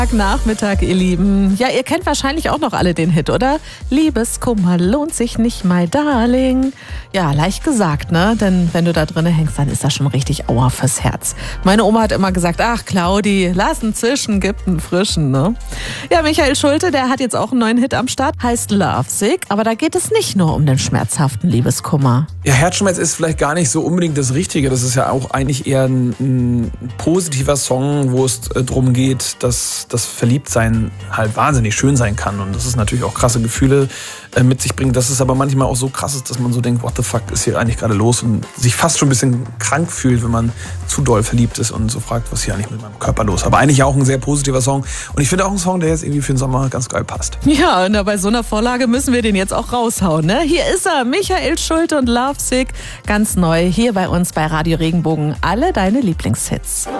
Nachmittag, ihr Lieben. Ja, ihr kennt wahrscheinlich auch noch alle den Hit, oder? Liebeskummer lohnt sich nicht, my darling. Ja, leicht gesagt, ne? Denn wenn du da drinnen hängst, dann ist das schon richtig Aua fürs Herz. Meine Oma hat immer gesagt, ach Claudi, lass einen Zischen, gib einen frischen, ne? Ja, Michael Schulte, der hat jetzt auch einen neuen Hit am Start, heißt Lovesick. Aber da geht es nicht nur um den schmerzhaften Liebeskummer. Ja, Herzschmerz ist vielleicht gar nicht so unbedingt das Richtige. Das ist ja auch eigentlich eher ein positiver Song, wo es darum geht, dass das Verliebtsein halt wahnsinnig schön sein kann. Und das ist natürlich auch krasse Gefühle mit sich bringt. Dass es aber manchmal auch so krass ist, dass man so denkt, what the fuck ist hier eigentlich gerade los? Und sich fast schon ein bisschen krank fühlt, wenn man zu doll verliebt ist und so fragt, was ist hier eigentlich mit meinem Körper los? Aber eigentlich auch ein sehr positiver Song. Und ich finde auch ein Song, der jetzt irgendwie für den Sommer ganz geil passt. Ja, und bei so einer Vorlage müssen wir den jetzt auch raushauen, ne? Hier ist er, Michael Schulte und Lovesick. Ganz neu hier bei uns bei Radio Regenbogen. Alle deine Lieblingshits.